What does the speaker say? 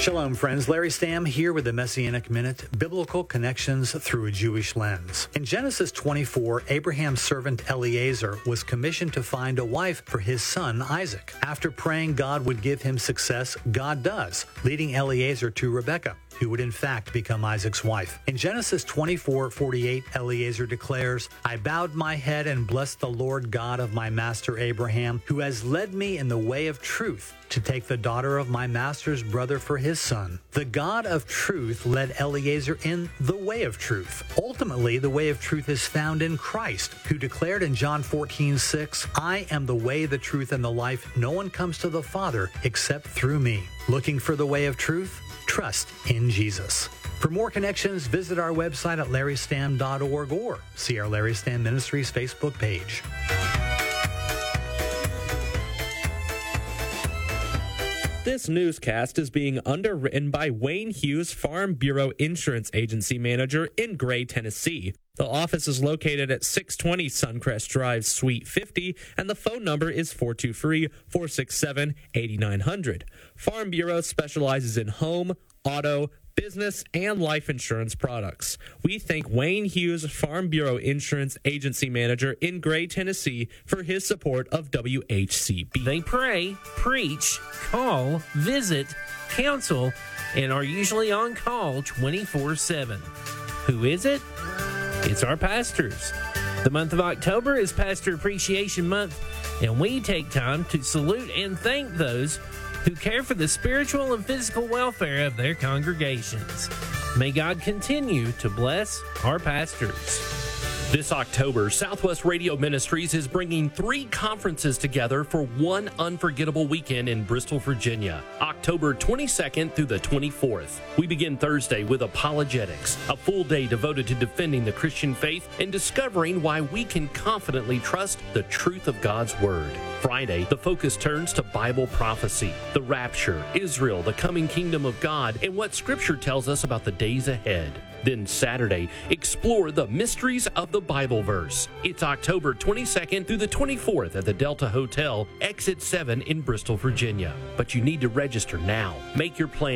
Shalom, friends. Larry Stamm here with the Messianic Minute, Biblical Connections Through a Jewish Lens. In Genesis 24, Abraham's servant Eliezer was commissioned to find a wife for his son Isaac. After praying God would give him success, God does, leading Eliezer to Rebekah, who would in fact become Isaac's wife. In Genesis 24:48, Eliezer declares, "I bowed my head and blessed the Lord God of my master Abraham, who has led me in the way of truth to take the daughter of my master's brother for his son." The God of truth led Eliezer in the way of truth. Ultimately, the way of truth is found in Christ, who declared in John 14:6, "I am the way, the truth, and the life. No one comes to the Father except through me." Looking for the way of truth? Trust in Jesus. For more connections, visit our website at larrystamm.org or see our Larry Stamm Ministries Facebook page. This newscast is being underwritten by Wayne Hughes Farm Bureau Insurance Agency Manager in Gray, Tennessee. The office is located at 620 Suncrest Drive, Suite 50, and the phone number is 423-467-8900. Farm Bureau specializes in home, auto, business, and life insurance products. We thank Wayne Hughes Farm Bureau Insurance Agency Manager in Gray, Tennessee for his support of WHCB. They pray, preach, call, visit, counsel, and are usually on call 24/7. Who is it? It's our pastors. The month of October is Pastor Appreciation Month, and we take time to salute and thank those who care for the spiritual and physical welfare of their congregations. May God continue to bless our pastors. This October, Southwest Radio Ministries is bringing 3 conferences together for one unforgettable weekend in Bristol, Virginia, October 22nd through the 24th. We begin Thursday with Apologetics, a full day devoted to defending the Christian faith and discovering why we can confidently trust the truth of God's Word. Friday, the focus turns to Bible prophecy, the rapture, Israel, the coming kingdom of God, and what Scripture tells us about the days ahead. Then Saturday, explore the mysteries of the Bible verse. It's October 22nd through the 24th at the Delta Hotel, Exit 7 in Bristol, Virginia. But you need to register now. Make your plan